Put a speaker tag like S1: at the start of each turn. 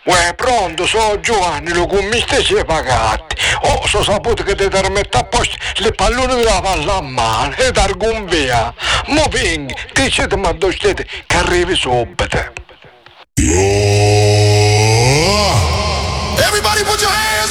S1: Uè, pronto, sono Giovanni, lo commiste si è pagati. Oh, so saputo che ti permette a posto le pallone della palla a mano e dargun via. Mo vengi, ti siete ma due siete che arrivi subito.
S2: Everybody put your hands